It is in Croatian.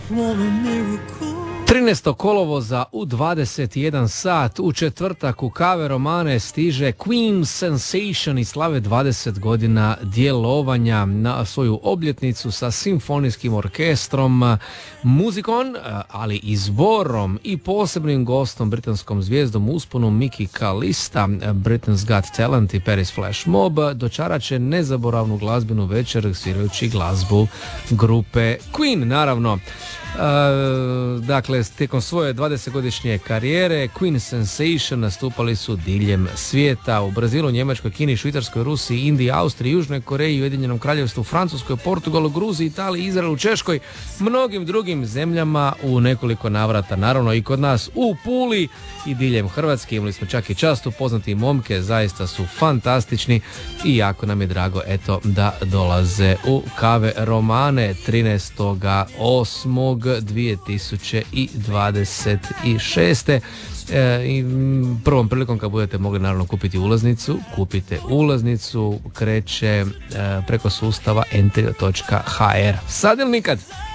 13. kolovoza u 21 sat u četvrtak u Kave Romane stiže Queen Sensation i slave 20 godina djelovanja na svoju obljetnicu sa simfonijskim orkestrom, muzikom, ali i zborom i posebnim gostom, britanskom zvijezdom usponu Miki Kalista, Britain's Got Talent i Paris Flash Mob dočarat će nezaboravnu glazbenu večer svirajući glazbu grupe Queen, naravno. Dakle, tijekom svoje 20-godišnje karijere Queen Sensation nastupali su diljem svijeta, u Brazilu, Njemačkoj, Kini, Švicarskoj, Rusiji, Indiji, Austriji, Južnoj Koreji, Ujedinjenom Kraljevstvu, Francuskoj, Portugalu, Gruziji, Italiji, Izraelu, Češkoj, mnogim drugim zemljama u nekoliko navrata, naravno i kod nas u Puli i diljem Hrvatske. Imali smo čak i čast upoznati momke, zaista su fantastični i jako nam je drago eto da dolaze u Kave Romane 13.8.2026. I prvom prilikom kad budete mogli naravno kupiti ulaznicu, kupite ulaznicu, kreće preko sustava entry.hr. Sad ili nikad?